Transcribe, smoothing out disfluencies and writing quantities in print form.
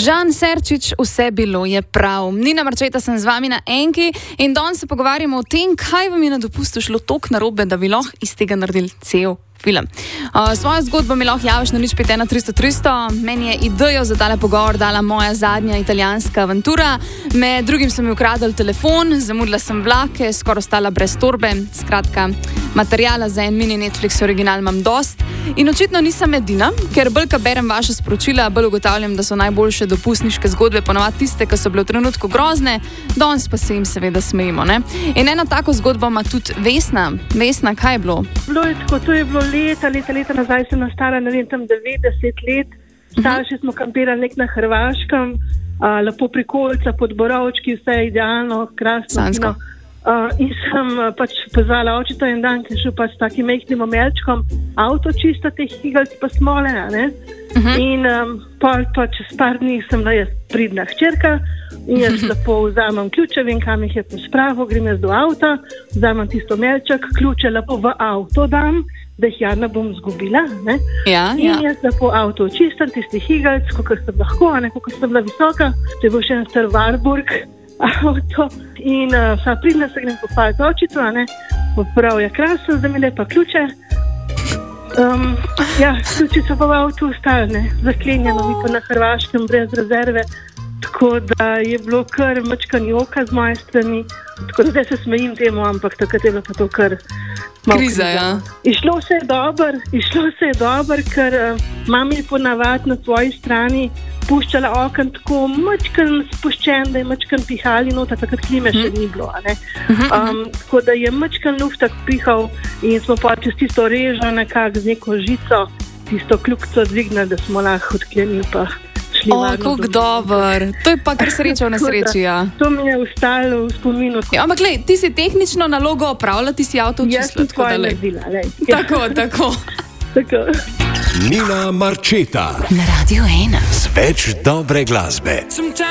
Žan Serčič, vse bilo je prav. Nina Marčeta sem z vami na Enki in danes se pogovarjamo o tem, kaj vam je na dopustu šlo toliko narobe, da bi lahko iz tega naredili cel film. Svojo zgodbo mi lahko javiš na 051 300 300. Meni je idejo za tale pogovor dala moja zadnja italijanska avantura. Med drugim so mi ukradli telefon, zamudila sem vlake, skoraj ostala brez torbe. Skratka, materijala za en mini Netflix original imam dost. In očitno nisem edina, ker bolj ko berem vaše sporočila, bolj ugotavljam, da so najboljše dopustniške zgodbe ponovadi tiste, ki so bile v trenutku grozne, danes pa se jim seveda smejimo, ne? In eno tako zgodbo ima tudi Vesna. Vesna, kaj je bilo? Bilo je tako, to je bilo leta nazaj, sem nastala, ne vem, tam 90 let. Starši smo kampirali nek na Hrvaškem, lepo pri Kolca, pod Borovčki, vse je idealno, krasno. Sansko. In sem pač pozvala očeta en dan, ki je šel pač s takim mehkim omelčkom avto čista teh igalc pa smole, ne? In pol pa čez par dni sem da jaz pridna hčerka in jaz lepo vzamem ključe, vem kam jih je pospravil, grem jaz do avta, vzamem tisto omelček, ključe lepo v avto dam, da jih ja ne bom zgubila, ne? In jaz lepo avto očistam, tistih igalc, kakor sem lahko, ne, kakor sem bila visoka, to je bil še en star Warburg avto in vsa pridna se grem pohvaliti očitu, ne, prav je krasno, zdaj mi lepa ključe. Ključi so pa v avtu ostali, ne, zaklenjeno, mi pa na Hrvaškem brez rezerve, tako da je bilo kar mačkan joka z moje strani, tako da zdaj se smejim temu, ampak takrat je bilo pa to kar kriza, ja. Išlo se je dobro, ker mami je ponavadi na svoji strani puščala okn tako mačkan spuščen, da je mačkan pihali nota, takrat klime še ni bilo, ne. Tako da je mačkan luftak pihal in smo pa čez tisto režo nekako z neko žico, tisto kljukco dvignali, da smo lahko odklenili pa šli varno. Kako dober, to je pa kar sreča v nesreči, ja. To mi je ostalo v spominu. Ja, ampak glej, ti si tehnično nalogo opravila, ti si avto očistila. Jaz sem tvoje naredila, lej. Tako. Nina Marčeta na Radio 1 z več dobre glasbe.